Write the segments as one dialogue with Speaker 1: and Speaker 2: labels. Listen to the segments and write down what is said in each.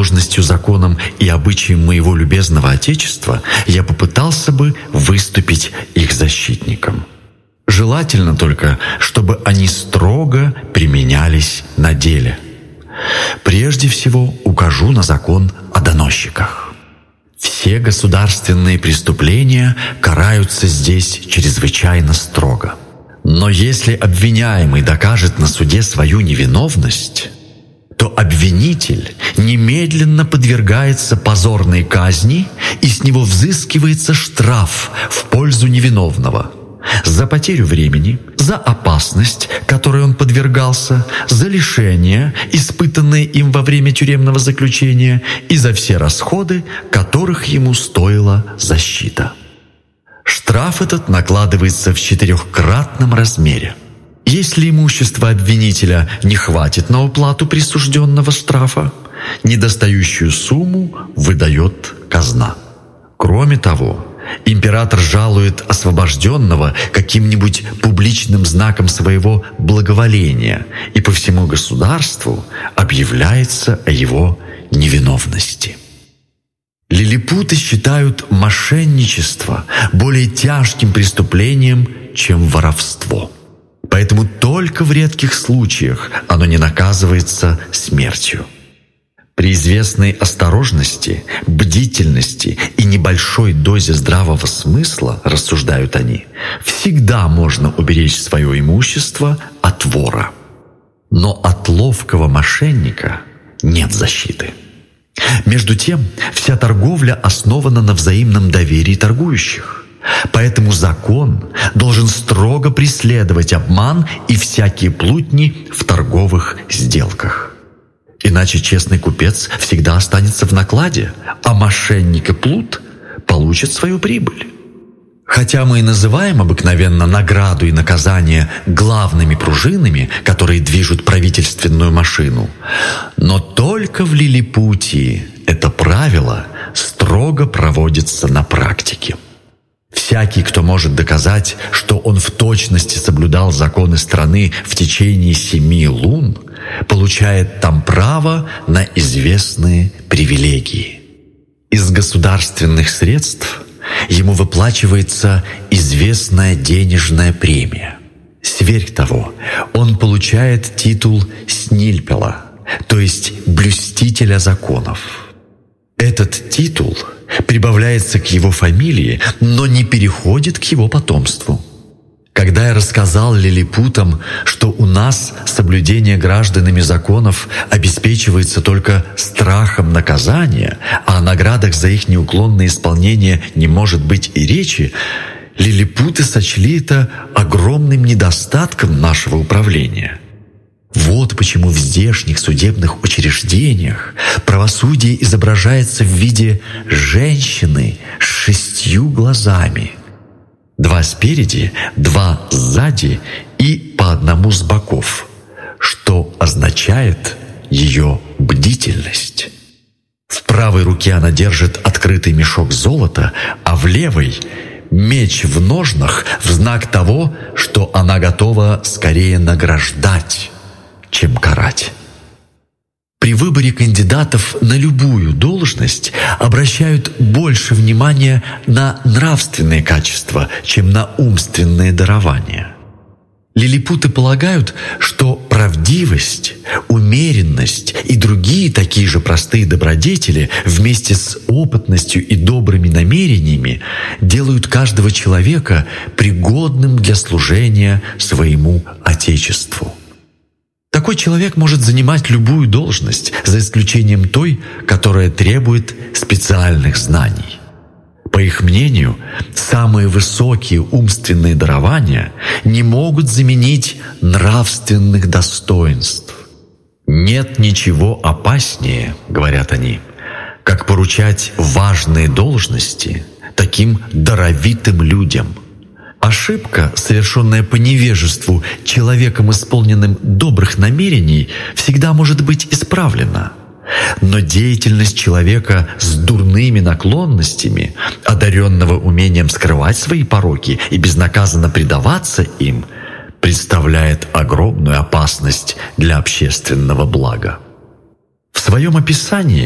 Speaker 1: противоположностью законам и обычаям моего любезного Отечества, я попытался бы выступить их защитником. Желательно только, чтобы они строго применялись на деле. Прежде всего укажу на закон о доносчиках. Все государственные преступления караются здесь чрезвычайно строго. Но если обвиняемый докажет на суде свою невиновность, то обвинитель немедленно подвергается позорной казни, и с него взыскивается штраф в пользу невиновного за потерю времени, за опасность, которой он подвергался, за лишения, испытанные им во время тюремного заключения, и за все расходы, которых ему стоила защита. Штраф этот накладывается в 4-кратном размере. Если имущество обвинителя не хватит на уплату присужденного штрафа, недостающую сумму выдает казна. Кроме того, император жалует освобожденного каким-нибудь публичным знаком своего благоволения, и по всему государству объявляется о его невиновности. Лилипуты считают мошенничество более тяжким преступлением, чем воровство. Поэтому только в редких случаях оно не наказывается смертью. При известной осторожности, бдительности и небольшой дозе здравого смысла, рассуждают они, всегда можно уберечь свое имущество от вора. Но от ловкого мошенника нет защиты. Между тем, вся торговля основана на взаимном доверии торгующих. Поэтому закон должен строго преследовать обман и всякие плутни в торговых сделках. Иначе честный купец всегда останется в накладе, а мошенник и плут получат свою прибыль. Хотя мы и называем обыкновенно награду и наказание главными пружинами, которые движут правительственную машину, но только в Лилипутии это правило строго проводится на практике. Всякий, кто может доказать, что он в точности соблюдал законы страны в течение 7 лун, получает там право на известные привилегии. Из государственных средств ему выплачивается известная денежная премия. Сверх того, он получает титул снильпела, то есть блюстителя законов. Этот титул прибавляется к его фамилии, но не переходит к его потомству. Когда я рассказал лилипутам, что у нас соблюдение гражданами законов обеспечивается только страхом наказания, а о наградах за их неуклонное исполнение не может быть и речи, лилипуты сочли это огромным недостатком нашего управления. Вот почему в здешних судебных учреждениях правосудие изображается в виде женщины с 6 глазами. 2 спереди, 2 сзади и по 1 с боков, что означает ее бдительность. В правой руке она держит открытый мешок золота, а в левой — меч в ножнах в знак того, что она готова скорее награждать, чем карать. При выборе кандидатов на любую должность обращают больше внимания на нравственные качества, чем на умственные дарования. Лилипуты полагают, что правдивость, умеренность и другие такие же простые добродетели вместе с опытностью и добрыми намерениями делают каждого человека пригодным для служения своему Отечеству. Такой человек может занимать любую должность, за исключением той, которая требует специальных знаний. По их мнению, самые высокие умственные дарования не могут заменить нравственных достоинств. «Нет ничего опаснее, — говорят они, — как поручать важные должности таким даровитым людям». Ошибка, совершенная по невежеству человеком, исполненным добрых намерений, всегда может быть исправлена. Но деятельность человека с дурными наклонностями, одаренного умением скрывать свои пороки и безнаказанно предаваться им, представляет огромную опасность для общественного блага. В своем описании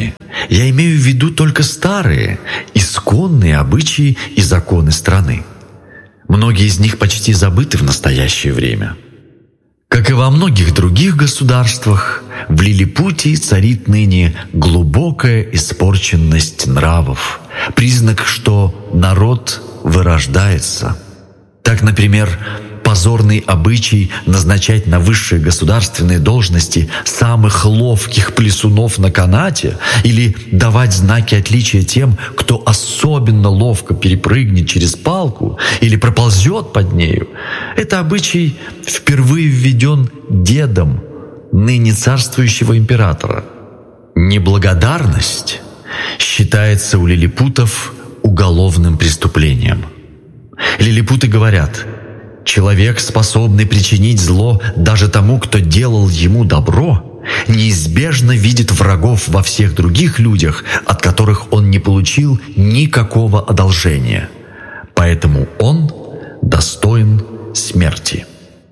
Speaker 1: Я имею в виду только старые, исконные обычаи и законы страны. Многие из них почти забыты в настоящее время. Как и во многих других государствах, в Лилипутии царит ныне глубокая испорченность нравов, признак, что народ вырождается. Так, например, позорный обычай назначать на высшие государственные должности самых ловких плясунов на канате или давать знаки отличия тем, кто особенно ловко перепрыгнет через палку или проползет под нею. Это обычай впервые введен дедом ныне царствующего императора. Неблагодарность считается у лилипутов уголовным преступлением. Лилипуты говорят: человек, способный причинить зло даже тому, кто делал ему добро, неизбежно видит врагов во всех других людях, от которых он не получил никакого одолжения. Поэтому он достоин смерти.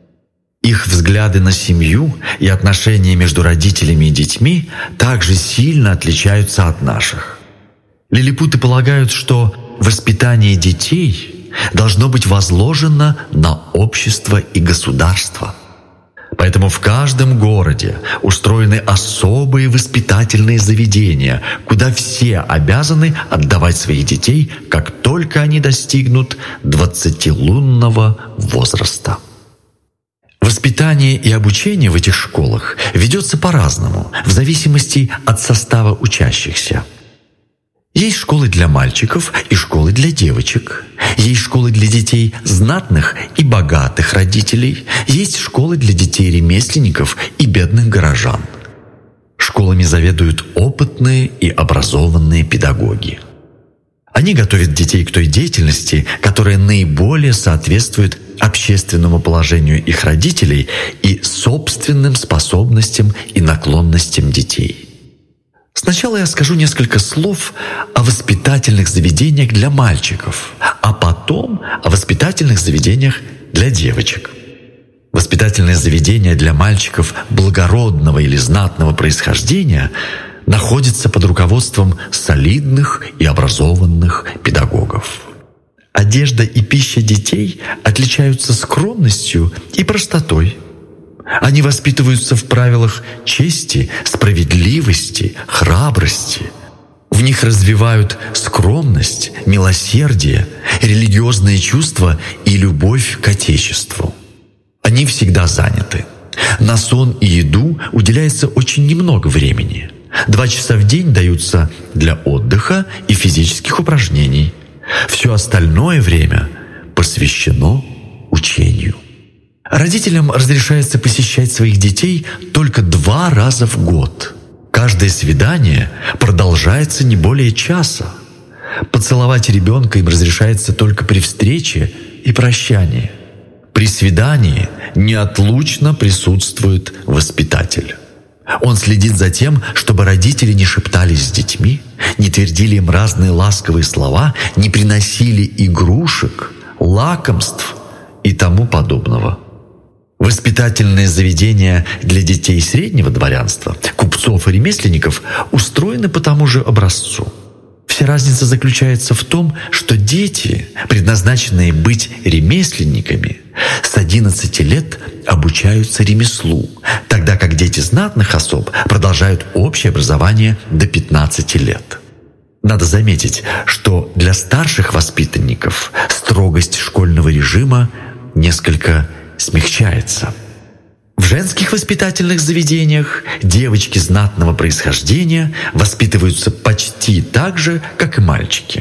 Speaker 1: Их взгляды на семью и отношения между родителями и детьми также сильно отличаются от наших. Лилипуты полагают, что воспитание детей должно быть возложено на общество и государство. Поэтому в каждом городе устроены особые воспитательные заведения, куда все обязаны отдавать своих детей, как только они достигнут 20-лунного возраста. Воспитание и обучение в этих школах ведется по-разному, в зависимости от состава учащихся. Есть школы для мальчиков и школы для девочек. Есть школы для детей знатных и богатых родителей. Есть школы для детей ремесленников и бедных горожан. Школами заведуют опытные и образованные педагоги. Они готовят детей к той деятельности, которая наиболее соответствует общественному положению их родителей и собственным способностям и наклонностям детей. Сначала я скажу несколько слов о воспитательных заведениях для мальчиков, а потом о воспитательных заведениях для девочек. Воспитательные заведения для мальчиков благородного или знатного происхождения находятся под руководством солидных и образованных педагогов. Одежда и пища детей отличаются скромностью и простотой. Они воспитываются в правилах чести, справедливости, храбрости. В них развивают скромность, милосердие, религиозные чувства и любовь к Отечеству. Они всегда заняты. На сон и еду уделяется очень немного времени. 2 часа в день даются для отдыха и физических упражнений. Все остальное время посвящено учению. Родителям разрешается посещать своих детей только 2 раза в год. Каждое свидание продолжается не более часа. Поцеловать ребенка им разрешается только при встрече и прощании. При свидании неотлучно присутствует воспитатель. Он следит за тем, чтобы родители не шептались с детьми, не твердили им разные ласковые слова, не приносили игрушек, лакомств и тому подобного. Воспитательные заведения для детей среднего дворянства, купцов и ремесленников устроены по тому же образцу. Вся разница заключается в том, что дети, предназначенные быть ремесленниками, с 11 лет обучаются ремеслу, тогда как дети знатных особ продолжают общее образование до 15 лет. Надо заметить, что для старших воспитанников строгость школьного режима несколько смягчается. В женских воспитательных заведениях девочки знатного происхождения воспитываются почти так же, как и мальчики.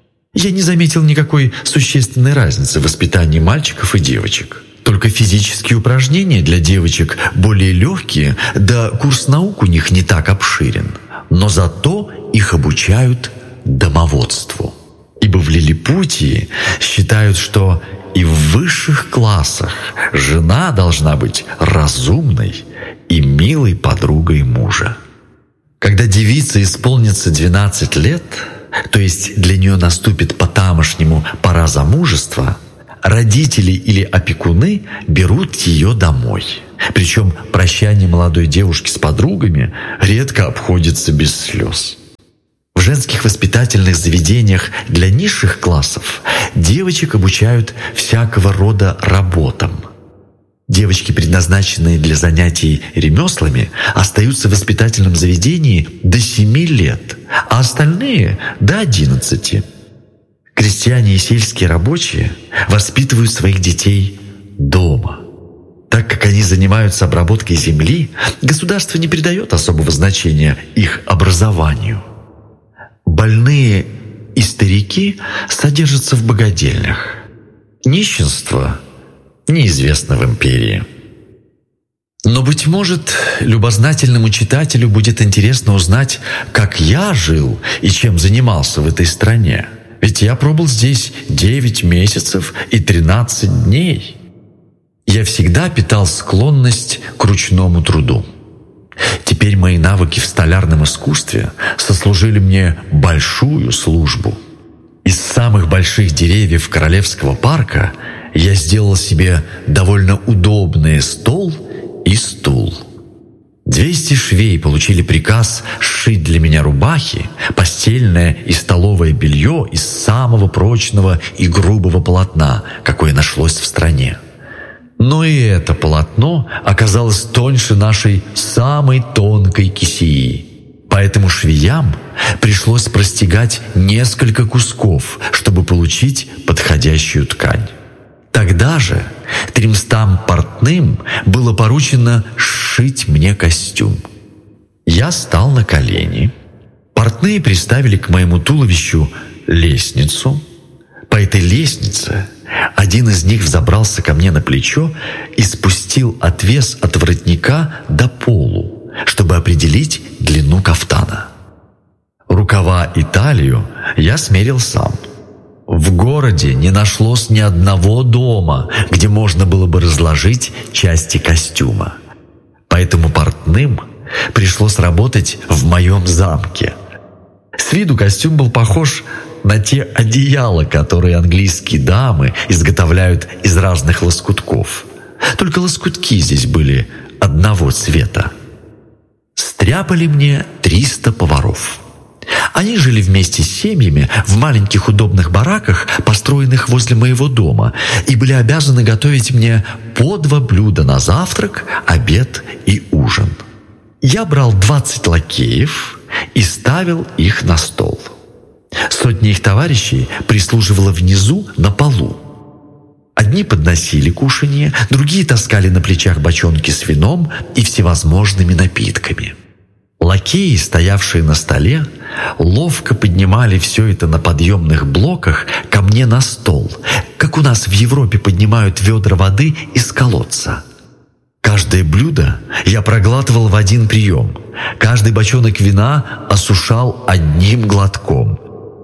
Speaker 1: Я не заметил никакой существенной разницы в воспитании мальчиков и девочек. Только физические упражнения для девочек более легкие, да курс наук у них не так обширен. Но зато их обучают домоводству. Ибо в Лилипутии считают, что и в высших классах жена должна быть разумной и милой подругой мужа. Когда девице исполнится 12 лет, то есть для нее наступит по-тамошнему пора замужества, родители или опекуны берут ее домой. Причем прощание молодой девушки с подругами редко обходится без слез. женских воспитательных заведениях для низших классов девочек обучают всякого рода работам. Девочки, предназначенные для занятий ремеслами, остаются в воспитательном заведении до 7 лет, а остальные – до 11. Крестьяне и сельские рабочие воспитывают своих детей дома. Так как они занимаются обработкой земли, государство не придает особого значения их образованию. Больные и старики содержатся в богадельнях. Нищенство неизвестно в империи. Но, быть может, любознательному читателю будет интересно узнать, как я жил и чем занимался в этой стране. Ведь я пробыл здесь 9 месяцев и 13 дней. Я всегда питал склонность к ручному труду. Теперь мои навыки в столярном искусстве сослужили мне большую службу. Из самых больших деревьев Королевского парка я сделал себе довольно удобный стол и стул. 200 швей получили приказ сшить для меня рубахи, постельное и столовое белье из самого прочного и грубого полотна, какое нашлось в стране. Но и это полотно оказалось тоньше нашей самой тонкой кисеи. Поэтому швеям пришлось простегать несколько кусков, чтобы получить подходящую ткань. Тогда же 300 портным было поручено сшить мне костюм. Я стал на колени. Портные приставили к моему туловищу лестницу. По этой лестнице один из них взобрался ко мне на плечо и спустил отвес от воротника до полу, чтобы определить длину кафтана. Рукава и талию я смерил сам. В городе не нашлось ни одного дома, где можно было бы разложить части костюма. Поэтому портным пришлось работать в моем замке. С виду костюм был похож на те одеяла, которые английские дамы изготовляют из разных лоскутков. Только лоскутки здесь были одного цвета. Стряпали мне 300 поваров. Они жили вместе с семьями в маленьких удобных бараках, построенных возле моего дома, и были обязаны готовить мне по 2 блюда на завтрак, обед и ужин. Я брал 20 лакеев и ставил их на стол. Сотня их товарищей прислуживала внизу на полу. Одни подносили кушанье, другие таскали на плечах бочонки с вином и всевозможными напитками. Лакеи, стоявшие на столе, ловко поднимали все это на подъемных блоках ко мне на стол, как у нас в Европе поднимают ведра воды из колодца. Каждое блюдо я проглатывал в один прием, каждый бочонок вина осушал одним глотком.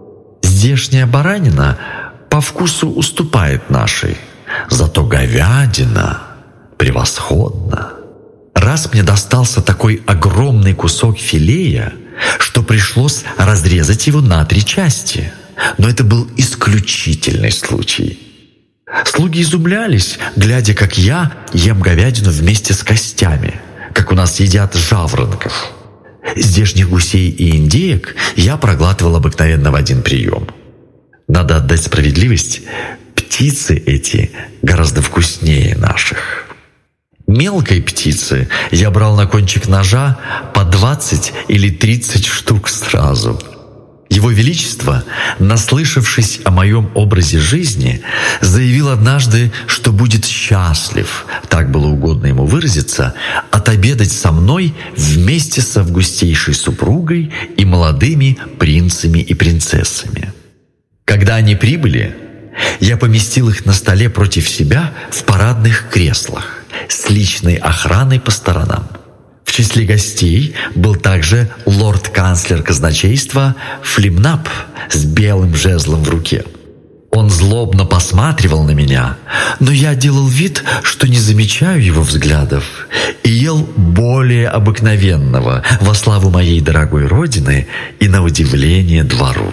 Speaker 1: Здешняя баранина по вкусу уступает нашей, зато говядина превосходна. Раз мне достался такой огромный кусок филея, что пришлось разрезать его на 3 части. Но это был исключительный случай. Слуги изумлялись, глядя, как я ем говядину вместе с костями, как у нас едят жаворонков. Здешних гусей и индеек я проглатывал обыкновенно в один прием. Надо отдать справедливость, птицы эти гораздо вкуснее наших. Мелкой птицы я брал на кончик ножа по 20 или 30 штук сразу. Его Величество, наслышавшись о моем образе жизни, заявил однажды, что будет счастлив, так было угодно ему выразиться, отобедать со мной вместе с августейшей супругой и молодыми принцами и принцессами. Когда они прибыли, я поместил их на столе против себя в парадных креслах с личной охраной по сторонам. В числе гостей был также лорд-канцлер казначейства Флимнап с белым жезлом в руке. Он злобно посматривал на меня, но я делал вид, что не замечаю его взглядов, и ел более обыкновенного во славу моей дорогой родины и на удивление двору.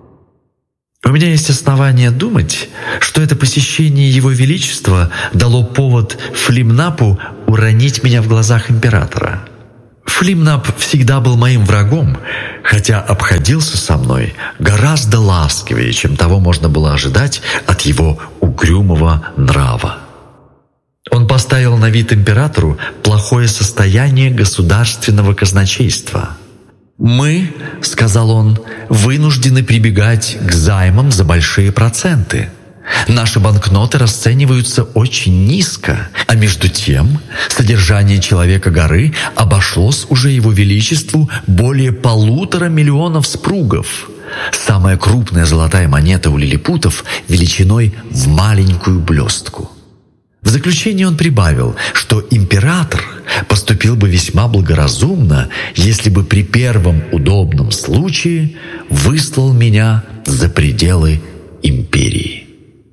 Speaker 1: У меня есть основания думать, что это посещение Его Величества дало повод Флимнапу уронить меня в глазах императора. Флимнап всегда был моим врагом, хотя обходился со мной гораздо ласковее, чем того можно было ожидать от его угрюмого нрава. Он поставил на вид императору плохое состояние государственного казначейства. «Мы, — сказал он, — вынуждены прибегать к займам за большие проценты. Наши банкноты расцениваются очень низко, а между тем содержание Человека-горы обошлось уже его величеству более 1,5 миллиона спругов. Самая крупная золотая монета у лилипутов величиной в маленькую блестку». В заключение он прибавил, что император поступил бы весьма благоразумно, если бы при первом удобном случае выслал меня за пределы империи.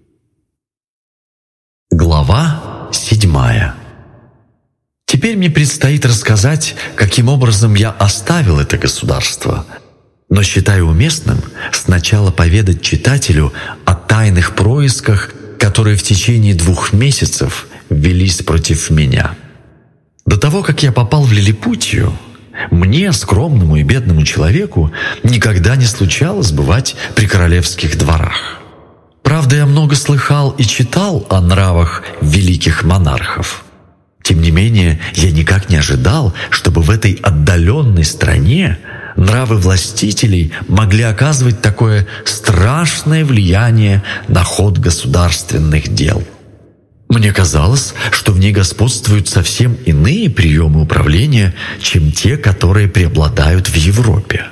Speaker 1: Глава 7. Теперь мне предстоит рассказать, каким образом я оставил это государство, но считаю уместным сначала поведать читателю о тайных происках, которые в течение 2 месяцев велись против меня. До того, как я попал в Лилипутию, мне, скромному и бедному человеку, никогда не случалось бывать при королевских дворах. Правда, я много слыхал и читал о нравах великих монархов. Тем не менее, я никак не ожидал, чтобы в этой отдаленной стране нравы властителей могли оказывать такое страшное влияние на ход государственных дел. Мне казалось, что в ней господствуют совсем иные приемы управления, чем те, которые преобладают в Европе.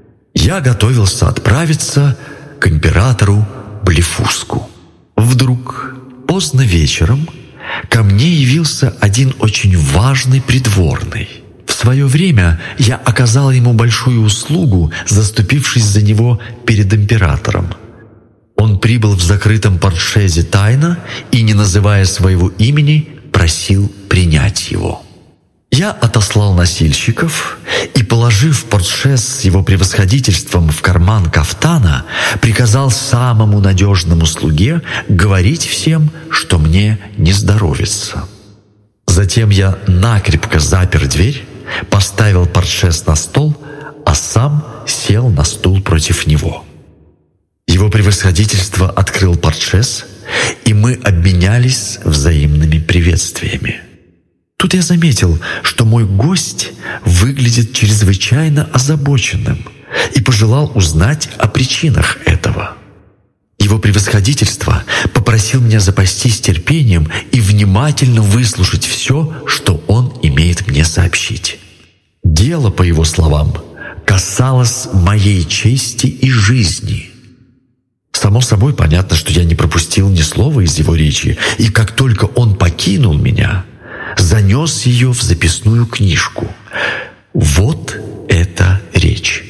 Speaker 1: Я готовился отправиться к императору Блефуску. Вдруг, поздно вечером, ко мне явился один очень важный придворный. В свое время я оказал ему большую услугу, заступившись за него перед императором. Он прибыл в закрытом портшезе тайно и, не называя своего имени, просил принять его. Я отослал носильщиков и, положив портшез с его превосходительством в карман кафтана, приказал самому надежному слуге говорить всем, что мне не здоровится. Затем я накрепко запер дверь, поставил портшез на стол, а сам сел на стул против него. Его превосходительство открыл портшез, и мы обменялись взаимными приветствиями. Тут я заметил, что мой гость выглядит чрезвычайно озабоченным и пожелал узнать о причинах этого. Его превосходительство попросил меня запастись терпением и внимательно выслушать все, что он имеет мне сообщить. Дело, по его словам, касалось моей чести и жизни. Само собой понятно, что я не пропустил ни слова из его речи, и как только он покинул меня, занес ее в записную книжку. Вот эта речь.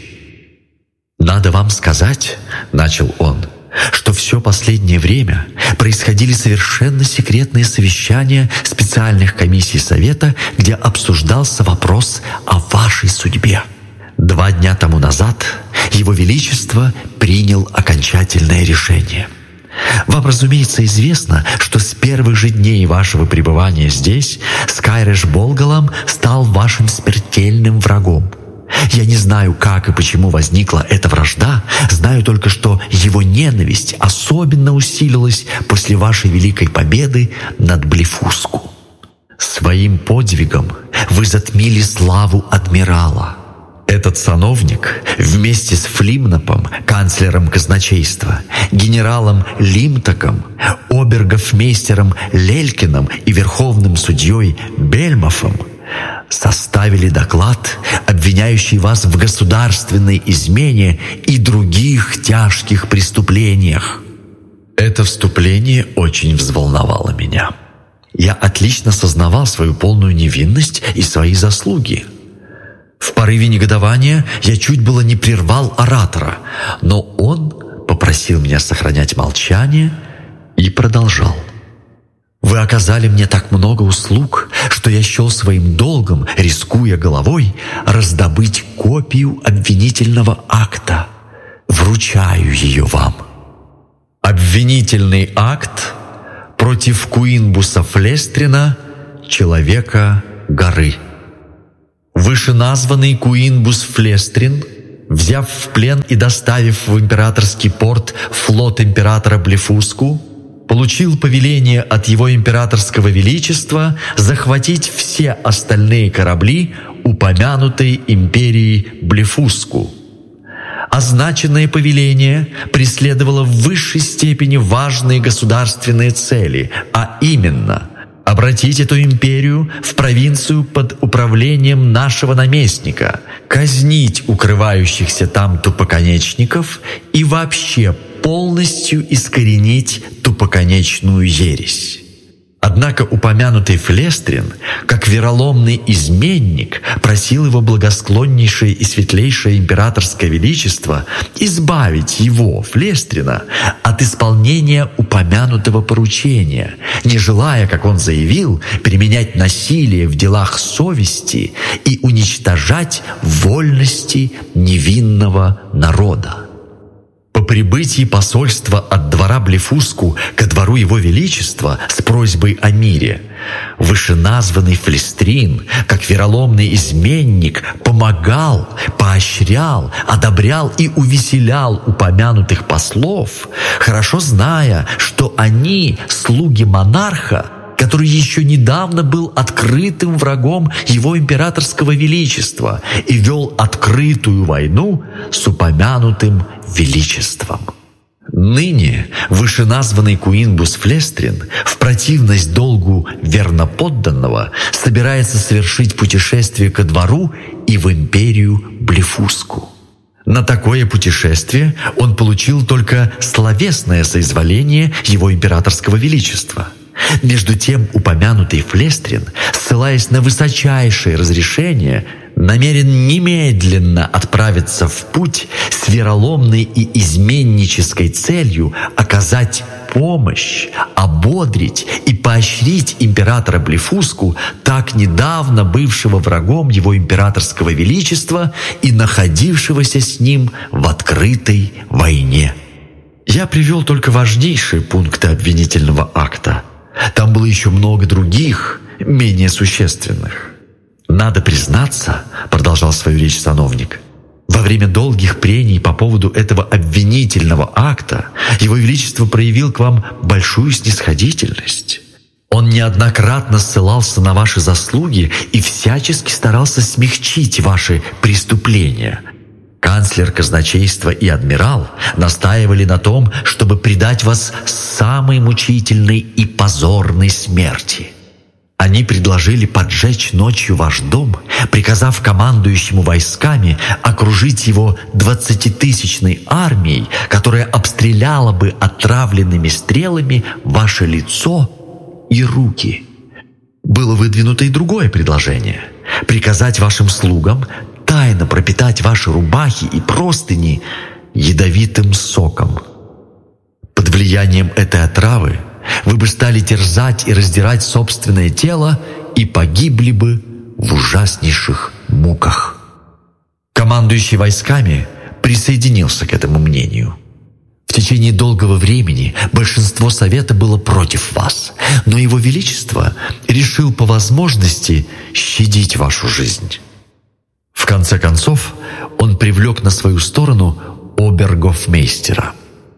Speaker 1: «Надо вам сказать, — начал он, — что все последнее время происходили совершенно секретные совещания специальных комиссий Совета, где обсуждался вопрос о вашей судьбе. 2 дня тому назад Его Величество принял окончательное решение. Вам, разумеется, известно, что с первых же дней вашего пребывания здесь Скайрэш Болгалам стал вашим смертельным врагом. Я не знаю, как и почему возникла эта вражда, знаю только, что его ненависть особенно усилилась после вашей великой победы над Блефуску. Своим подвигом вы затмили славу адмирала. Этот сановник вместе с Флимнапом, канцлером казначейства, генералом Лимтаком, обергофмейстером Лелькиным и верховным судьей Бельмофом составили доклад, обвиняющий вас в государственной измене и других тяжких преступлениях. Это вступление очень взволновало меня. Я отлично сознавал свою полную невинность и свои заслуги. В порыве негодования я чуть было не прервал оратора, но он попросил меня сохранять молчание и продолжал. «Вы оказали мне так много услуг, что я счел своим долгом, рискуя головой, раздобыть копию обвинительного акта. Вручаю ее вам». Обвинительный акт против Куинбуса Флестрина, Человека-горы. Вышеназванный Куинбус Флестрин, взяв в плен и доставив в императорский порт флот императора Блефуску, получил повеление от его императорского величества захватить все остальные корабли упомянутой империи Блефуску. Означенное повеление преследовало в высшей степени важные государственные цели, а именно обратить эту империю в провинцию под управлением нашего наместника, казнить укрывающихся там тупоконечников и вообще полностью искоренить тупоконечную ересь. Однако упомянутый Флестрин, как вероломный изменник, просил его благосклоннейшее и светлейшее императорское величество избавить его, Флестрина, от исполнения упомянутого поручения, не желая, как он заявил, применять насилие в делах совести и уничтожать вольности невинного народа. По прибытии посольства от двора Блефуску ко двору Его Величества с просьбой о мире, вышеназванный Флестрин, как вероломный изменник, помогал, поощрял, одобрял и увеселял упомянутых послов, хорошо зная, что они слуги монарха, который еще недавно был открытым врагом его императорского величества и вел открытую войну с упомянутым величеством. Ныне вышеназванный Куинбус Флестрин в противность долгу верноподданного собирается совершить путешествие ко двору и в империю Блефуску. На такое путешествие он получил только словесное соизволение его императорского величества. Между тем упомянутый Флестрин, ссылаясь на высочайшее разрешение, намерен немедленно отправиться в путь с вероломной и изменнической целью оказать помощь, ободрить и поощрить императора Блефуску, так недавно бывшего врагом его императорского величества и находившегося с ним в открытой войне. Я привел только важнейшие пункты обвинительного акта. Там было еще много других, менее существенных. «Надо признаться, — продолжал свою речь сановник, — во время долгих прений по поводу этого обвинительного акта Его Величество проявил к вам большую снисходительность. Он неоднократно ссылался на ваши заслуги и всячески старался смягчить ваши преступления. Канцлер казначейства и адмирал настаивали на том, чтобы предать вас самой мучительной и позорной смерти. Они предложили поджечь ночью ваш дом, приказав командующему войсками окружить его 20-тысячной армией, которая обстреляла бы отравленными стрелами ваше лицо и руки. Было выдвинуто и другое предложение – приказать вашим слугам тайно пропитать ваши рубахи и простыни ядовитым соком. Под влиянием этой отравы вы бы стали терзать и раздирать собственное тело и погибли бы в ужаснейших муках». Командующий войсками присоединился к этому мнению. В течение долгого времени большинство совета было против вас, но Его Величество решил по возможности щадить вашу жизнь. В конце концов, он привлек на свою сторону обергофмейстера.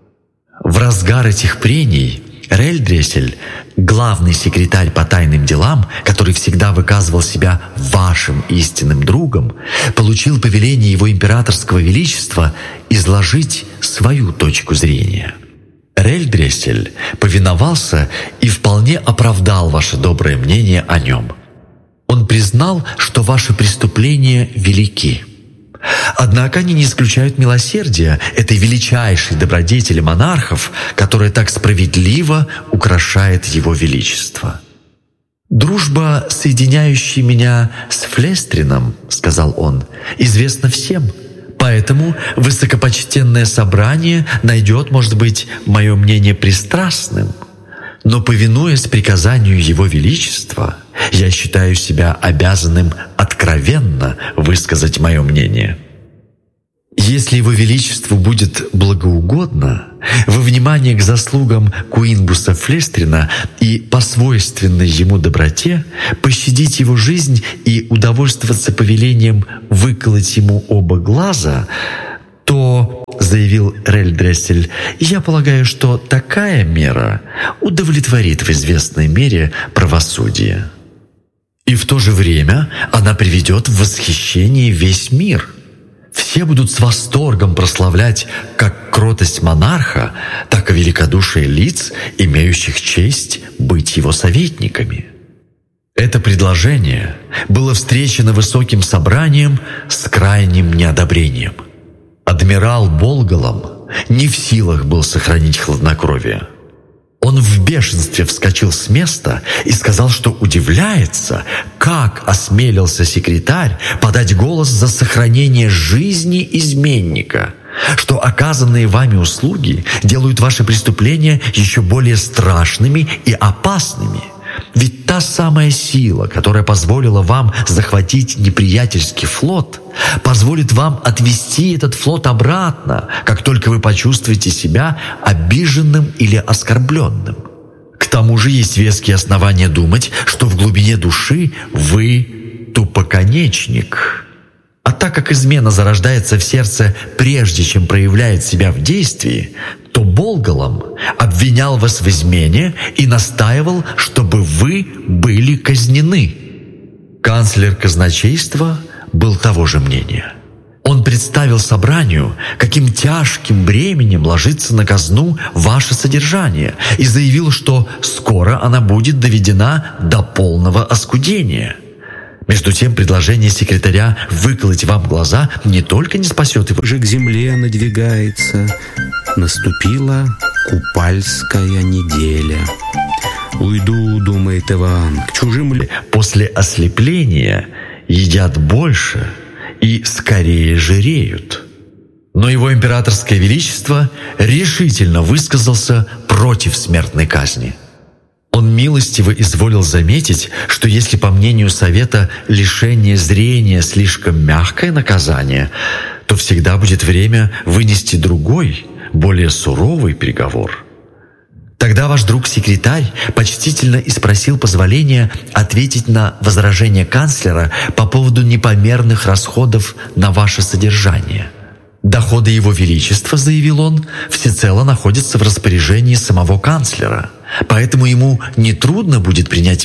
Speaker 1: В разгар этих прений Рельдрессель, главный секретарь по тайным делам, который всегда выказывал себя вашим истинным другом, получил повеление его императорского величества изложить свою точку зрения. Рельдрессель повиновался и вполне оправдал ваше доброе мнение о нем. Он признал, что ваши преступления велики. Однако они не исключают милосердия этой величайшей добродетели монархов, которая так справедливо украшает его величество. «Дружба, соединяющая меня с Флестрином, — сказал он, — известна всем, поэтому высокопочтенное собрание найдет, может быть, мое мнение пристрастным. Но, повинуясь приказанию Его Величества, я считаю себя обязанным откровенно высказать мое мнение». Если Его Величеству будет благоугодно, во внимание к заслугам Куинбуса Флестрина и по свойственной ему доброте пощадить его жизнь и удовольствоваться повелением выколоть ему оба глаза, то, заявил Рельдрессель, я полагаю, что такая мера удовлетворит в известной мере правосудие. И в то же время она приведет в восхищение весь мир. Все будут с восторгом прославлять как кротость монарха, так и великодушие лиц, имеющих честь быть его советниками. Это предложение было встречено высоким собранием с крайним неодобрением. Адмирал Болголом не в силах был сохранить хладнокровие. Он в бешенстве вскочил с места и сказал, что удивляется, как осмелился секретарь подать голос за сохранение жизни изменника, что оказанные вами услуги делают ваши преступления еще более страшными и опасными. Ведь та самая сила, которая позволила вам захватить неприятельский флот, позволит вам отвести этот флот обратно, как только вы почувствуете себя обиженным или оскорбленным. К тому же есть веские основания думать, что в глубине души вы тупоконечник. А так как измена зарождается в сердце прежде, чем проявляет себя в действии, то Болголом обвинял вас в измене и настаивал, чтобы вы были казнены. Канцлер казначейства был того же мнения. Он представил собранию, каким тяжким бременем ложится на казну ваше содержание, и заявил, что скоро она будет доведена до полного оскудения. Между тем, предложение секретаря выколоть вам глаза не только не спасет его,
Speaker 2: уже к земле надвигается. Наступила купальская неделя. Уйду, думает Иван, к чужим
Speaker 1: после ослепления едят больше и скорее жиреют. Но его императорское величество решительно высказался против смертной казни. Он милостиво изволил заметить, что если, по мнению Совета, лишение зрения слишком мягкое наказание, то всегда будет время вынести другой, более суровый приговор. Тогда ваш друг-секретарь почтительно и спросил позволения ответить на возражение канцлера по поводу непомерных расходов на ваше содержание. Доходы Его Величества, заявил он, всецело находятся в распоряжении самого канцлера, поэтому ему нетрудно будет принять...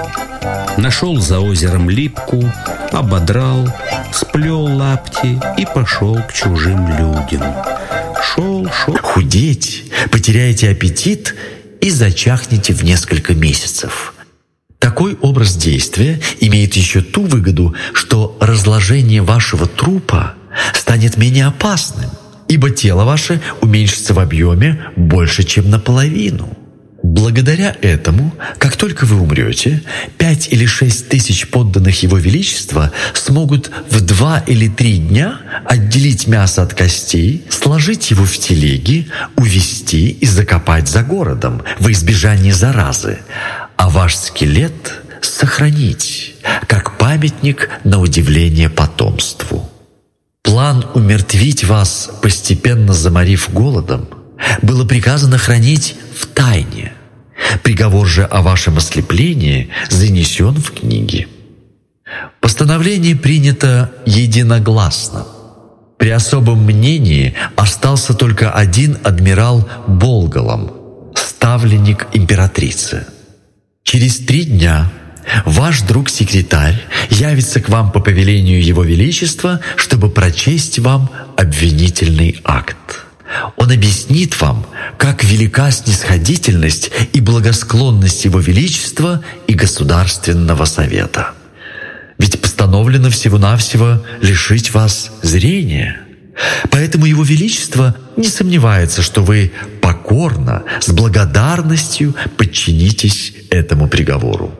Speaker 2: Нашел за озером липку, ободрал, сплел лапти и пошел к чужим людям. Шел.
Speaker 1: Худеть, потеряете аппетит и зачахнете в несколько месяцев. Такой образ действия имеет еще ту выгоду, что разложение вашего трупа станет менее опасным, ибо тело ваше уменьшится в объеме больше, чем наполовину. Благодаря этому, как только вы умрете, 5 или 6 тысяч подданных Его Величества смогут в 2 или 3 дня отделить мясо от костей, сложить его в телеги, увезти и закопать за городом во избежание заразы, а ваш скелет сохранить, как памятник на удивление потомству. План умертвить вас, постепенно заморив голодом, было приказано хранить в тайне. Приговор же о вашем ослеплении занесен в книги. Постановление принято единогласно. При особом мнении остался только один адмирал Болголом, ставленник императрицы. Через 3 дня ваш друг-секретарь явится к вам по повелению Его Величества, чтобы прочесть вам обвинительный акт. Он объяснит вам, как велика снисходительность и благосклонность Его Величества и Государственного Совета. Ведь постановлено всего-навсего лишить вас зрения. Поэтому Его Величество не сомневается, что вы покорно, с благодарностью подчинитесь этому приговору.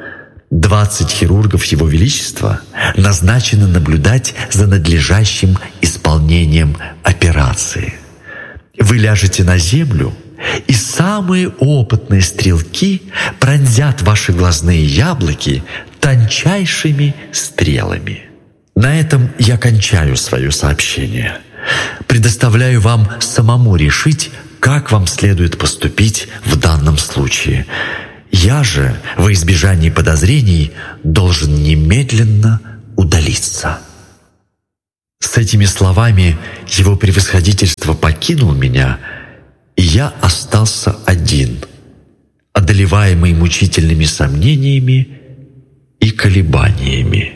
Speaker 1: 20 хирургов Его Величества назначены наблюдать за надлежащим исполнением операции. Вы ляжете на землю, и самые опытные стрелки пронзят ваши глазные яблоки тончайшими стрелами. На этом я кончаю свое сообщение. Предоставляю вам самому решить, как вам следует поступить в данном случае. Я же, во избежание подозрений, должен немедленно удалиться». С этими словами его превосходительство покинул меня, и я остался один, одолеваемый мучительными сомнениями и колебаниями.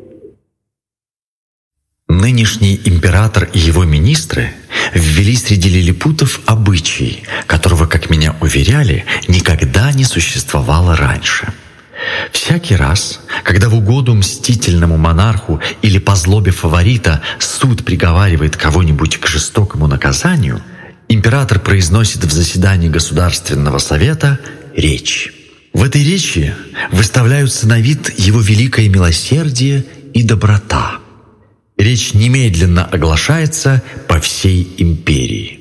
Speaker 1: Нынешний император и его министры ввели среди лилипутов обычай, которого, как меня уверяли, никогда не существовало раньше. Всякий раз, когда в угоду мстительному монарху или по злобе фаворита суд приговаривает кого-нибудь к жестокому наказанию, император произносит в заседании Государственного совета речь. В этой речи выставляются на вид его великое милосердие и доброта. Речь немедленно оглашается по всей империи.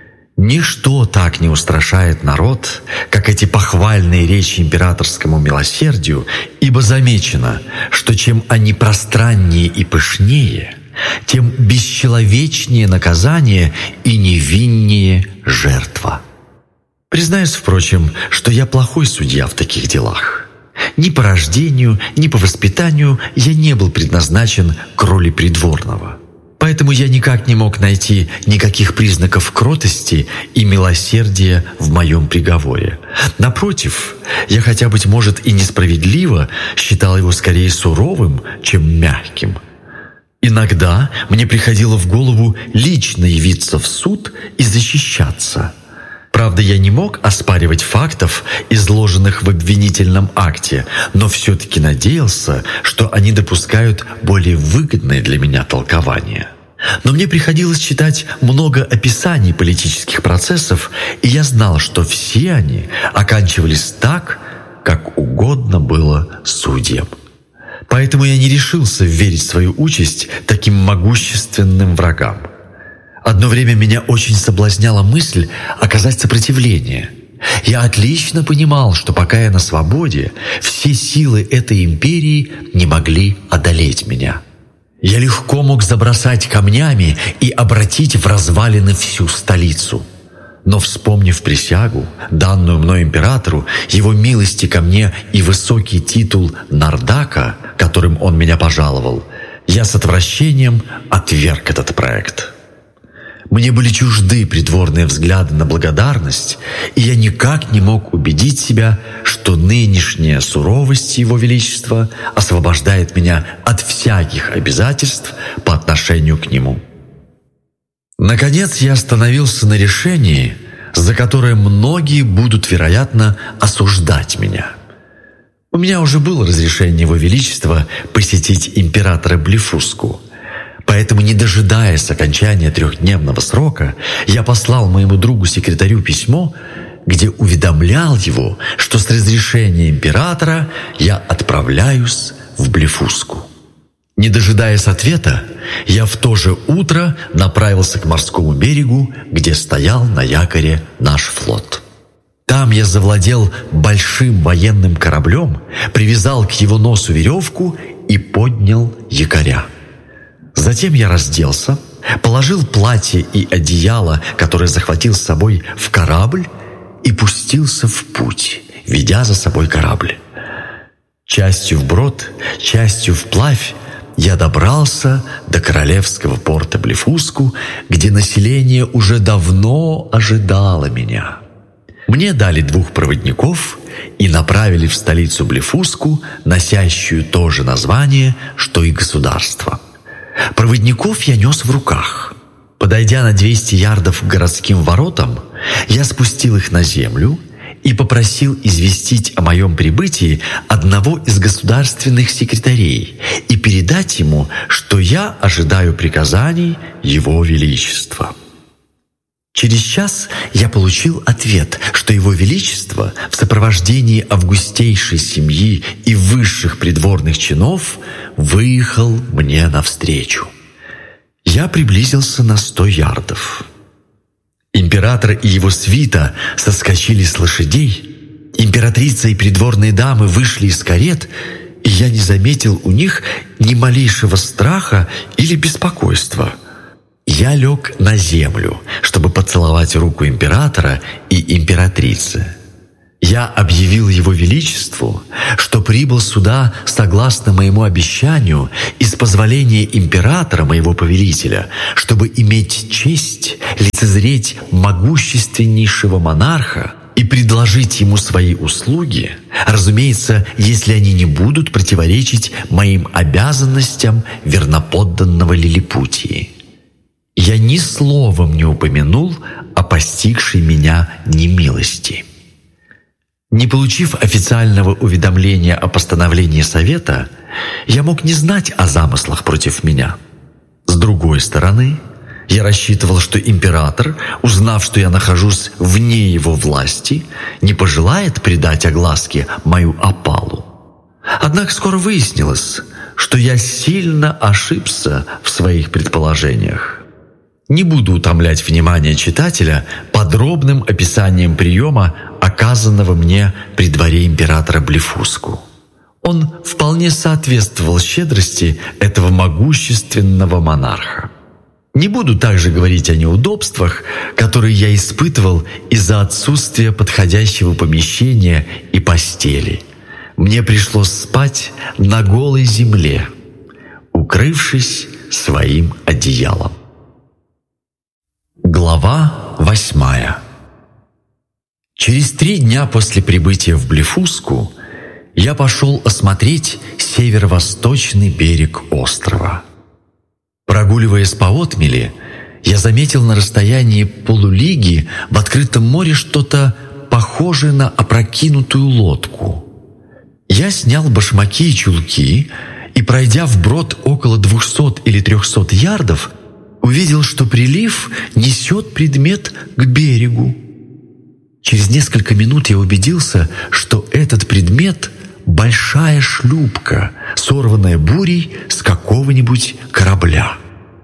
Speaker 1: Ничто так не устрашает народ, как эти похвальные речи императорскому милосердию, ибо замечено, что чем они пространнее и пышнее, тем бесчеловечнее наказание и невиннее жертва. Признаюсь, впрочем, что я плохой судья в таких делах. Ни по рождению, ни по воспитанию я не был предназначен к роли придворного. Поэтому я никак не мог найти никаких признаков кротости и милосердия в моем приговоре. Напротив, я хотя, быть может, и несправедливо считал его скорее суровым, чем мягким. Иногда мне приходило в голову лично явиться в суд и защищаться. Правда, я не мог оспаривать фактов, изложенных в обвинительном акте, но все-таки надеялся, что они допускают более выгодное для меня толкование. Но мне приходилось читать много описаний политических процессов, и я знал, что все они оканчивались так, как угодно было судьям. Поэтому я не решился верить свою участь таким могущественным врагам. Одно время меня очень соблазняла мысль оказать сопротивление. Я отлично понимал, что пока я на свободе, все силы этой империи не могли одолеть меня. Я легко мог забросать камнями и обратить в развалины всю столицу. Но, вспомнив присягу, данную мной императору, его милости ко мне и высокий титул Нардака, которым он меня пожаловал, я с отвращением отверг этот проект. Мне были чужды придворные взгляды на благодарность, и я никак не мог убедить себя, что нынешняя суровость Его Величества освобождает меня от всяких обязательств по отношению к нему. Наконец я остановился на решении, за которое многие будут, вероятно, осуждать меня. У меня уже было разрешение Его Величества посетить императора Блефуску. Поэтому, не дожидаясь окончания 3-дневного срока, я послал моему другу-секретарю письмо, где уведомлял его, что с разрешения императора я отправляюсь в Блефуску. Не дожидаясь ответа, я в то же утро направился к морскому берегу, где стоял на якоре наш флот. Там я завладел большим военным кораблем, привязал к его носу веревку и поднял якоря. Затем я разделся, положил платье и одеяло, которое захватил с собой, в корабль и пустился в путь, ведя за собой корабль. Частью вброд, частью вплавь я добрался до королевского порта Блефуску, где население уже давно ожидало меня. Мне дали 2 проводников и направили в столицу Блефуску, носящую то же название, что и государство. Проводников я нес в руках. Подойдя на 200 ярдов к городским воротам, я спустил их на землю и попросил известить о моем прибытии одного из государственных секретарей и передать ему, что я ожидаю приказаний Его Величества. Через час я получил ответ, что Его Величество в сопровождении августейшей семьи и высших придворных чинов выехал мне навстречу. Я приблизился на 100 ярдов. Император и его свита соскочили с лошадей, императрица и придворные дамы вышли из карет, и я не заметил у них ни малейшего страха или беспокойства. я лег на землю, чтобы поцеловать руку императора и императрицы. Я объявил его величеству, что прибыл сюда согласно моему обещанию и с позволения императора, моего повелителя, чтобы иметь честь лицезреть могущественнейшего монарха и предложить ему свои услуги, разумеется, если они не будут противоречить моим обязанностям верноподданного Лилипутии. Я ни словом не упомянул о постигшей меня немилости. Не получив официального уведомления о постановлении Совета, я мог не знать о замыслах против меня. С другой стороны, я рассчитывал, что император, узнав, что я нахожусь вне его власти, не пожелает придать огласке мою опалу. Однако скоро выяснилось, что я сильно ошибся в своих предположениях. Не буду утомлять внимание читателя подробным описанием приема, оказанного мне при дворе императора Блефуску. Он вполне соответствовал щедрости этого могущественного монарха. Не буду также говорить о неудобствах, которые я испытывал из-за отсутствия подходящего помещения и постели. Мне пришлось спать на голой земле, укрывшись своим одеялом. Глава 8. Через 3 дня после прибытия в Блефуску я пошел осмотреть северо-восточный берег острова. Прогуливаясь по отмели, я заметил на расстоянии полулиги в открытом море что-то похожее на опрокинутую лодку. Я снял башмаки и чулки и, пройдя вброд около 200 или 300 ярдов, увидел, что прилив несет предмет к берегу. Через несколько минут я убедился, что этот предмет — большая шлюпка, сорванная бурей с какого-нибудь корабля.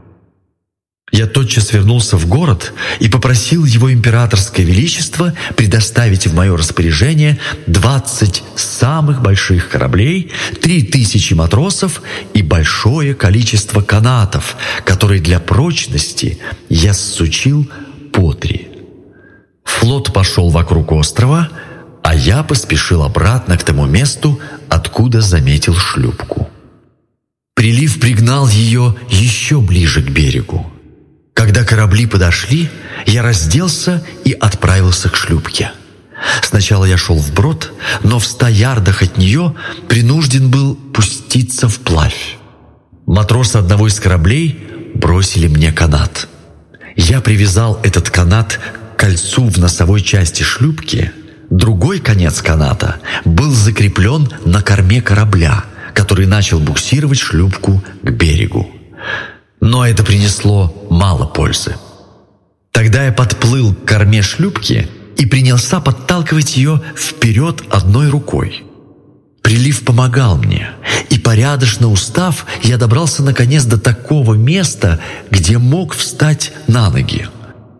Speaker 1: Я тотчас вернулся в город и попросил его императорское величество предоставить в мое распоряжение 20 самых больших кораблей, 3000 матросов и большое количество канатов, которые для прочности я всучил по 3. Флот пошел вокруг острова, а я поспешил обратно к тому месту, откуда заметил шлюпку. Прилив пригнал ее еще ближе к берегу. Когда корабли подошли, я разделся и отправился к шлюпке. Сначала я шел вброд, но в 100 ярдах от нее принужден был пуститься вплавь. Матросы одного из кораблей бросили мне канат. Я привязал этот канат к кольцу в носовой части шлюпки. Другой конец каната был закреплен на корме корабля, который начал буксировать шлюпку к берегу. Но это принесло мало пользы. Тогда я подплыл к корме шлюпки и принялся подталкивать ее вперед одной рукой. Прилив помогал мне, и, порядочно устав, я добрался наконец до такого места, где мог встать на ноги.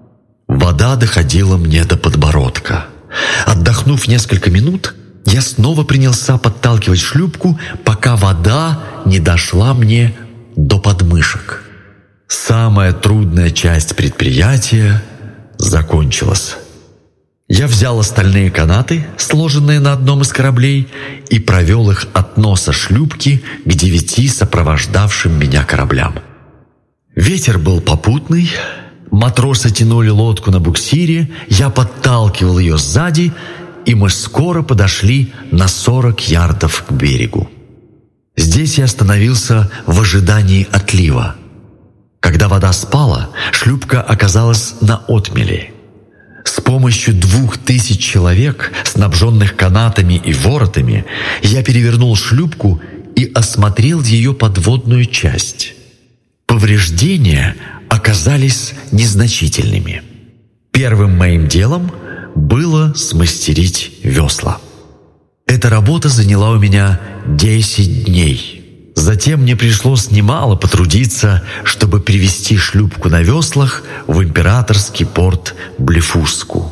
Speaker 1: Вода доходила мне до подбородка. Отдохнув несколько минут, я снова принялся подталкивать шлюпку, пока вода не дошла мне до подмышек. Самая трудная часть предприятия закончилась. Я взял остальные канаты, сложенные на одном из кораблей, и провел их от носа шлюпки к 9 сопровождавшим меня кораблям. Ветер был попутный, матросы тянули лодку на буксире, я подталкивал ее сзади, и мы скоро подошли на 40 ярдов к берегу. Здесь я остановился в ожидании отлива. Когда вода спала, шлюпка оказалась на отмели. С помощью 2000 человек, снабженных канатами и воротами, я перевернул шлюпку и осмотрел ее подводную часть. Повреждения оказались незначительными. Первым моим делом было смастерить весла. Эта работа заняла у меня 10 дней. Затем мне пришлось немало потрудиться, чтобы привести шлюпку на веслах в императорский порт Блефуску.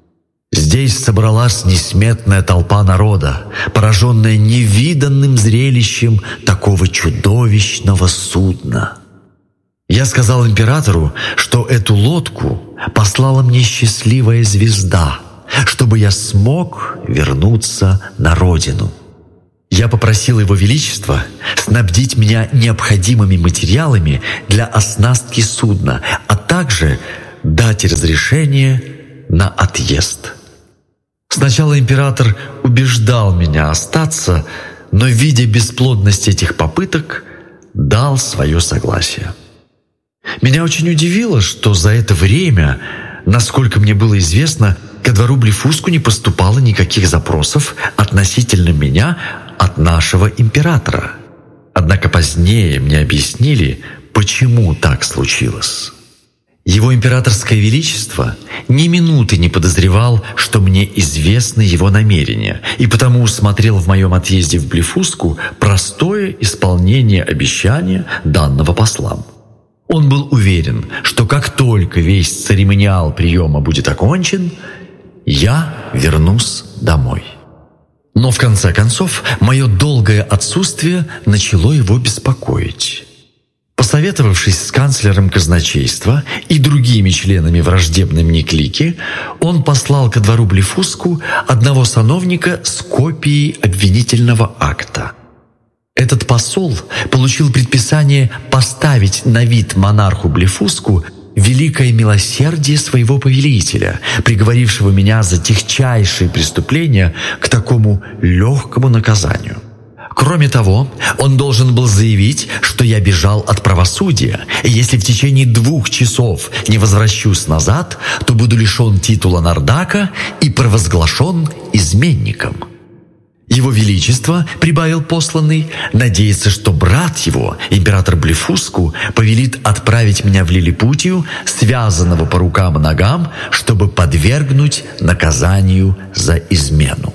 Speaker 1: Здесь собралась несметная толпа народа, пораженная невиданным зрелищем такого чудовищного судна. Я сказал императору, что эту лодку послала мне счастливая звезда, чтобы я смог вернуться на родину. Я попросил Его Величество снабдить меня необходимыми материалами для оснастки судна, а также дать разрешение на отъезд. Сначала император убеждал меня остаться, но, видя бесплодность этих попыток, дал свое согласие. Меня очень удивило, что за это время, насколько мне было известно, ко двору Блефуску не поступало никаких запросов относительно меня от нашего императора. Однако позднее мне объяснили, почему так случилось. Его императорское величество ни минуты не подозревал, что мне известны его намерения, и потому усмотрел в моем отъезде в Блефуску простое исполнение обещания данного послам. Он был уверен, что как только весь церемониал приема будет окончен, я вернусь домой. Но в конце концов мое долгое отсутствие начало его беспокоить. Посоветовавшись с канцлером казначейства и другими членами враждебной мне клики, он послал ко двору Блефуску одного сановника с копией обвинительного акта. Этот посол получил предписание поставить на вид монарху Блефуску великое милосердие своего повелителя, приговорившего меня за тягчайшие преступления к такому легкому наказанию. Кроме того, он должен был заявить, что я бежал от правосудия, и если в течение 2 часов не возвращусь назад, то буду лишен титула Нардака и провозглашен изменником. Его Величество, прибавил посланный, надеется, что брат его, император Блефуску, повелит отправить меня в Лилипутию, связанного по рукам и ногам, чтобы подвергнуть наказанию за измену.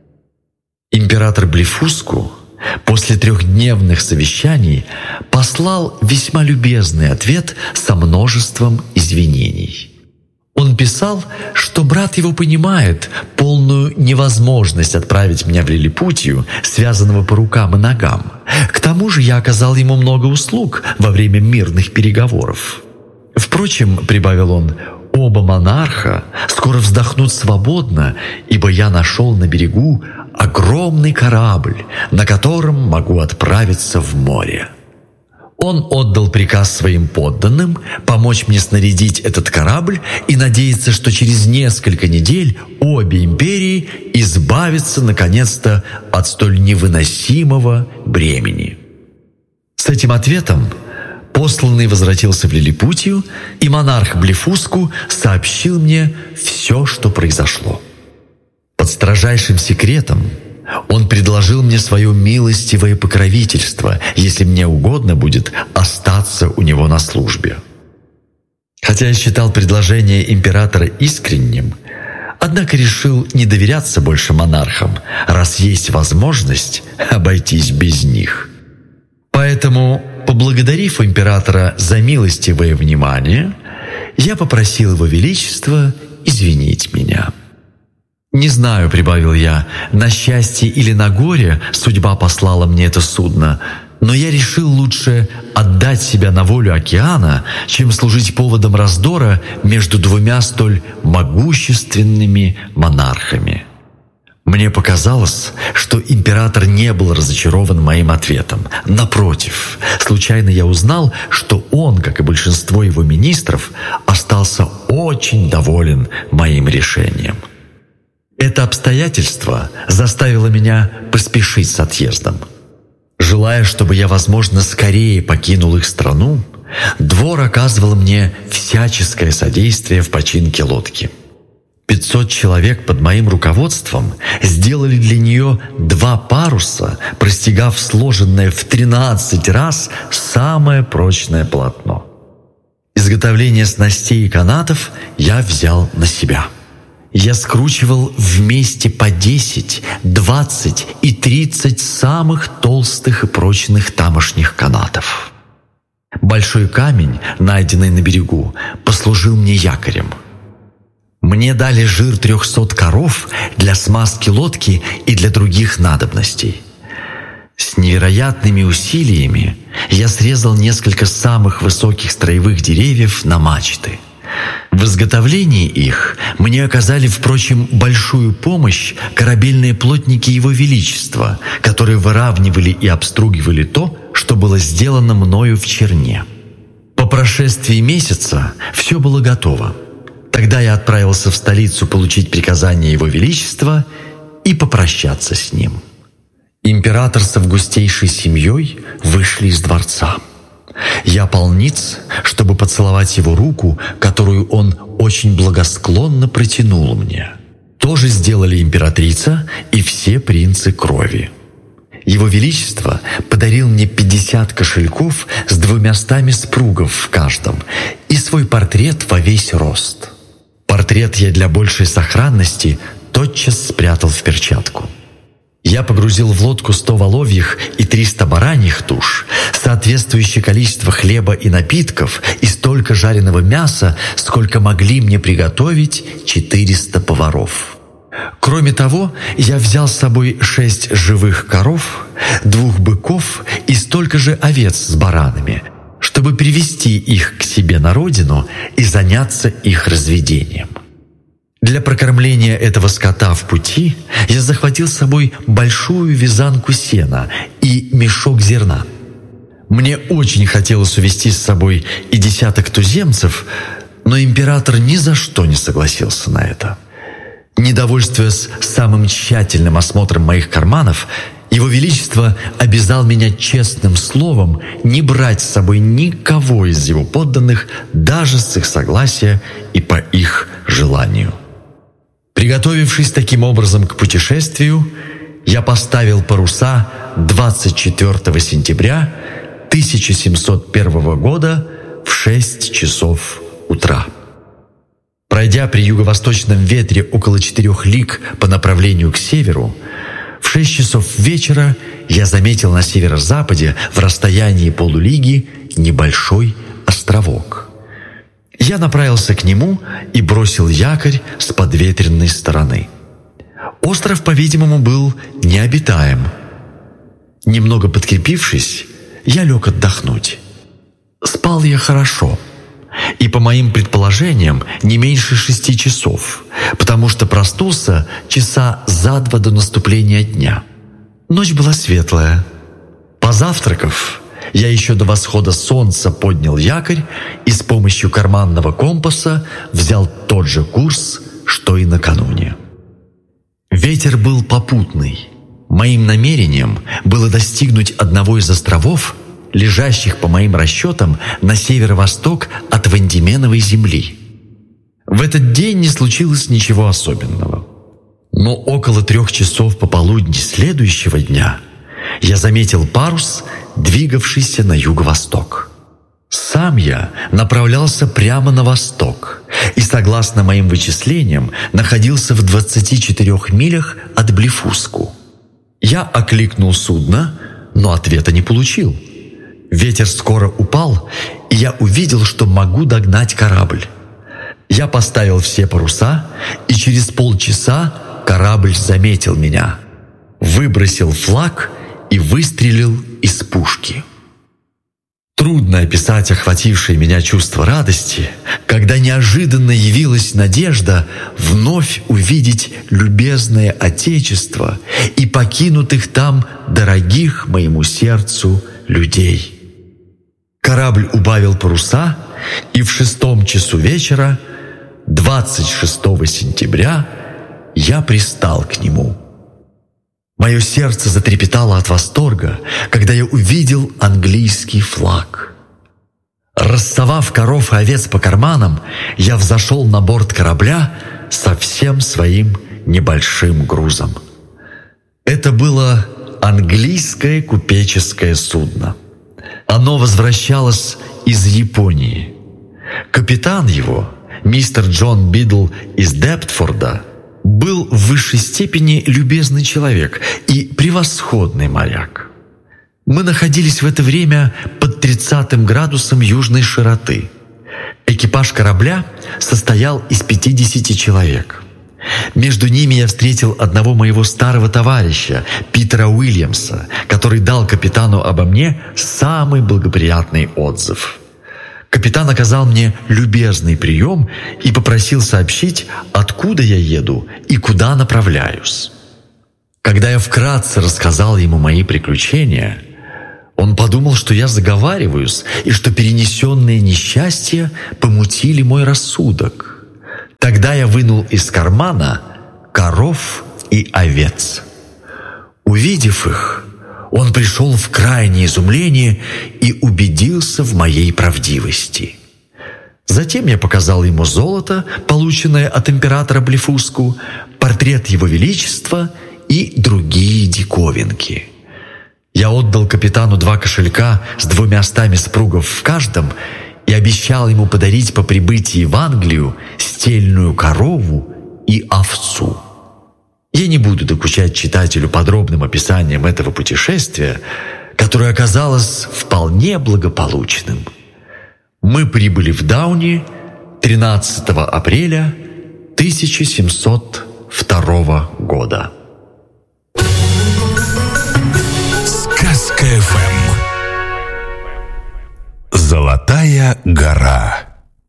Speaker 1: Император Блефуску после 3-дневных совещаний послал весьма любезный ответ со множеством извинений. Он писал, что брат его понимает полную невозможность отправить меня в Лилипутию, связанного по рукам и ногам. К тому же я оказал ему много услуг во время мирных переговоров. Впрочем, прибавил он, оба монарха скоро вздохнут свободно, ибо я нашел на берегу огромный корабль, на котором могу отправиться в море. Он отдал приказ своим подданным помочь мне снарядить этот корабль и надеется, что через несколько недель обе империи избавятся наконец-то от столь невыносимого бремени. С этим ответом посланный возвратился в Лилипутию, и монарх Блефуску сообщил мне все, что произошло. Под строжайшим секретом он предложил мне свое милостивое покровительство, если мне угодно будет остаться у него на службе. Хотя я считал предложение императора искренним, однако решил не доверяться больше монархам, раз есть возможность обойтись без них. Поэтому, поблагодарив императора за милостивое внимание, я попросил Его Величество извинить меня. «Не знаю», — прибавил я, — «на счастье или на горе судьба послала мне это судно, но я решил лучше отдать себя на волю океана, чем служить поводом раздора между 2 столь могущественными монархами». Мне показалось, что император не был разочарован моим ответом. Напротив, случайно я узнал, что он, как и большинство его министров, остался очень доволен моим решением. Это обстоятельство заставило меня поспешить с отъездом. Желая, чтобы я, возможно, скорее покинул их страну, двор оказывал мне всяческое содействие в починке лодки. 500 человек под моим руководством сделали для нее 2 паруса, простегав сложенное в 13 раз самое прочное полотно. Изготовление снастей и канатов я взял на себя. Я скручивал вместе по 10, 20 и 30 самых толстых и прочных тамошних канатов. Большой камень, найденный на берегу, послужил мне якорем. Мне дали жир 300 коров для смазки лодки и для других надобностей. С невероятными усилиями я срезал несколько самых высоких строевых деревьев на мачты. В изготовлении их мне оказали, впрочем, большую помощь корабельные плотники Его Величества, которые выравнивали и обстругивали то, что было сделано мною в Черне. По прошествии месяца все было готово. Тогда я отправился в столицу получить приказание Его Величества и попрощаться с ним. Император с августейшей семьей вышли из дворца. Я пал ниц, чтобы поцеловать его руку, которую он очень благосклонно протянул мне. То же сделали императрица и все принцы крови. Его Величество подарил мне 50 кошельков с 200 спругов в каждом и свой портрет во весь рост. Портрет я для большей сохранности тотчас спрятал в перчатку. Я погрузил в лодку 100 воловьих и 300 бараньих туш, соответствующее количество хлеба и напитков и столько жареного мяса, сколько могли мне приготовить 400 поваров. Кроме того, я взял с собой 6 живых коров, 2 быков и столько же овец с баранами, чтобы привести их к себе на родину и заняться их разведением. Для прокормления этого скота в пути я захватил с собой большую вязанку сена и мешок зерна. Мне очень хотелось увезти с собой и 10 туземцев, но император ни за что не согласился на это. Недовольствуясь самым тщательным осмотром моих карманов, Его Величество обязал меня честным словом не брать с собой никого из его подданных, даже с их согласия и по их желанию. Приготовившись таким образом к путешествию, я поставил паруса 24 сентября 1701 года в 6 часов утра. Пройдя при юго-восточном ветре около 4 лиг по направлению к северу, в 6 часов вечера я заметил на северо-западе в расстоянии полулиги небольшой островок. Я направился к нему и бросил якорь с подветренной стороны. Остров, по-видимому, был необитаем. Немного подкрепившись, я лег отдохнуть. Спал я хорошо, и, по моим предположениям, не меньше 6 часов, потому что проснулся часа за 2 до наступления дня. Ночь была светлая. Позавтракав, я еще до восхода солнца поднял якорь и с помощью карманного компаса взял тот же курс, что и накануне. Ветер был попутный. Моим намерением было достигнуть одного из островов, лежащих, по моим расчетам, на северо-восток от Вандименовой земли. В этот день не случилось ничего особенного. Но около 3 часов пополудни следующего дня я заметил парус, двигавшийся на юго-восток. Сам я направлялся прямо на восток и, согласно моим вычислениям, находился в 24 милях от Блефуску. Я окликнул судно, но ответа не получил. Ветер скоро упал, и я увидел, что могу догнать корабль. Я поставил все паруса, и через полчаса корабль заметил меня, выбросил флаг и выстрелил из пушки. Трудно описать охватившее меня чувство радости, когда неожиданно явилась надежда вновь увидеть любезное Отечество и покинутых там дорогих моему сердцу людей. Корабль убавил паруса, и в 6 часу вечера, 26 сентября, я пристал к нему. Мое сердце затрепетало от восторга, когда я увидел английский флаг. Рассовав коров и овец по карманам, я взошел на борт корабля со всем своим небольшим грузом. Это было английское купеческое судно. Оно возвращалось из Японии. Капитан его, мистер Джон Бидл из Дептфорда, был в высшей степени любезный человек и превосходный моряк. Мы находились в это время под 30 градусом южной широты. Экипаж корабля состоял из 50 человек. Между ними я встретил одного моего старого товарища, Питера Уильямса, который дал капитану обо мне самый благоприятный отзыв. Капитан оказал мне любезный прием и попросил сообщить, откуда я еду и куда направляюсь. Когда я вкратце рассказал ему мои приключения, он подумал, что я заговариваюсь и что перенесенные несчастья помутили мой рассудок. Тогда я вынул из кармана коров и овец. Увидев их, он пришел в крайнее изумление и убедился в моей правдивости. Затем я показал ему золото, полученное от императора Блефуску, портрет его величества и другие диковинки. Я отдал капитану 2 кошелька с 200 спругов в каждом и обещал ему подарить по прибытии в Англию стельную корову и овцу. Я не буду докучать читателю подробным описанием этого путешествия, которое оказалось вполне благополучным. Мы прибыли в Дауни 13 апреля 1702 года.
Speaker 3: Сказка ФМ. Золотая гора.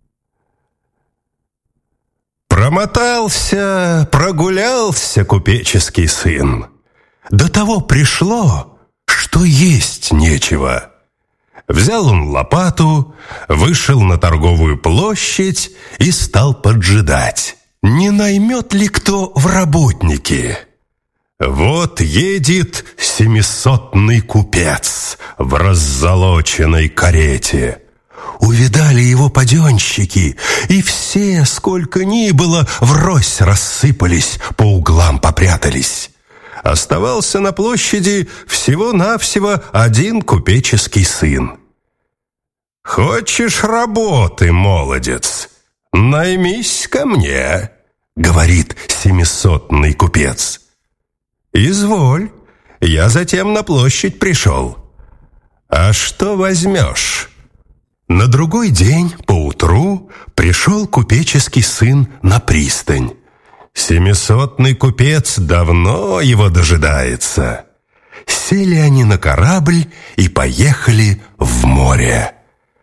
Speaker 3: Промотался, прогулялся купеческий сын. До того пришло, что есть нечего. Взял он лопату, вышел на торговую площадь и стал поджидать, не наймет ли кто в работники. Вот едет 700-ный купец в раззолоченной карете. Увидали его паденщики, и все, сколько ни было, врозь рассыпались, по углам попрятались. Оставался на площади всего-навсего один купеческий сын. «Хочешь работы, молодец? Наймись ко мне», — говорит 700-ный купец. «Изволь, я затем на площадь пришел. А что возьмешь?» На другой день поутру пришел купеческий сын на пристань. 700-ный купец давно его дожидается. Сели они на корабль и поехали в море.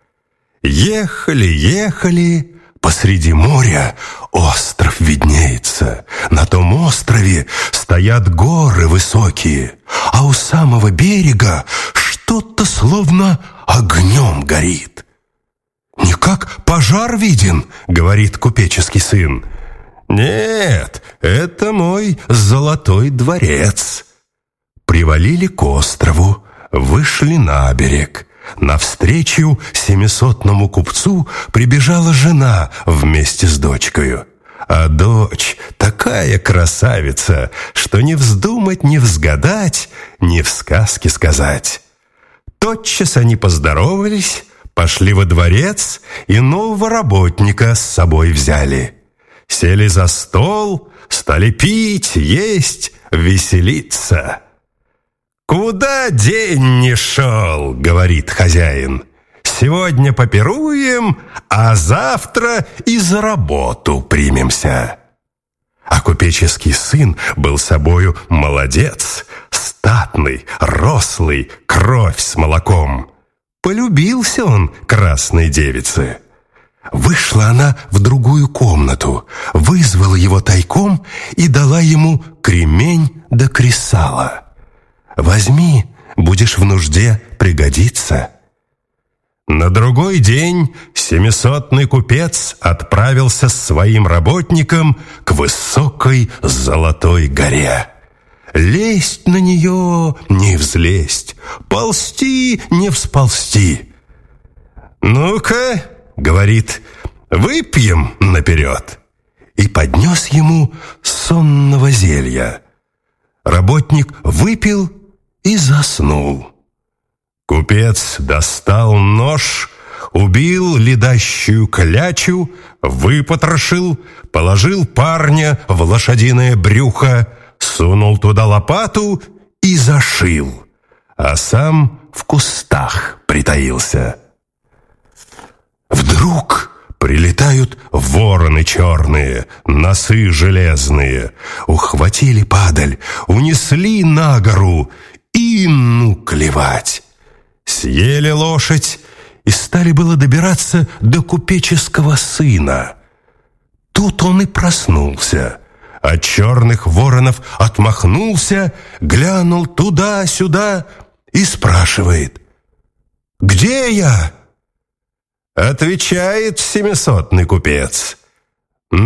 Speaker 3: Ехали, посреди моря остров виднеется. На том острове стоят горы высокие, а у самого берега что-то словно огнем горит. «Не как пожар виден», — говорит купеческий сын. «Нет, это мой золотой дворец». Привалили к острову, вышли на берег. Навстречу 700-ному купцу прибежала жена вместе с дочкою. А дочь такая красавица, что не вздумать, не взгадать, ни в сказке сказать. Тотчас они поздоровались, пошли во дворец и нового работника с собой взяли. Сели за стол, стали пить, есть, веселиться. «Куда день не шел?» — говорит хозяин. «Сегодня попируем, а завтра и за работу примемся». А купеческий сын был собою молодец, статный, рослый, кровь с молоком. Полюбился он красной девице. Вышла она в другую комнату, вызвала его тайком и дала ему кремень да кресало. «Возьми, будешь в нужде пригодиться». На другой день 700-ный купец отправился с своим работником к высокой золотой горе. Лезть на нее не взлезть, ползти не всползти. «Ну-ка, — говорит, — выпьем наперед». И поднес ему сонного зелья. Работник выпил и заснул. Купец достал нож, убил ледащую клячу, выпотрошил, положил парня в лошадиное брюхо, сунул туда лопату и зашил, а сам в кустах притаился. Вдруг Прилетают вороны черные, носы железные. Ухватили падаль, унесли на гору и ну клевать. Съели лошадь и стали было добираться до купеческого сына. Тут он и проснулся. От черных воронов отмахнулся, глянул туда-сюда и спрашивает: «Где я?» Отвечает 700-ный купец: